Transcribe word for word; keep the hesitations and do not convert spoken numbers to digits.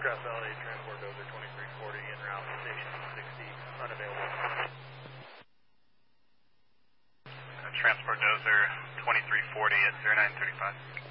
Grass Valley, Transport Dozer twenty-three forty, en route, station sixty, unavailable. Uh, Transport Dozer twenty-three forty at zero nine thirty-five.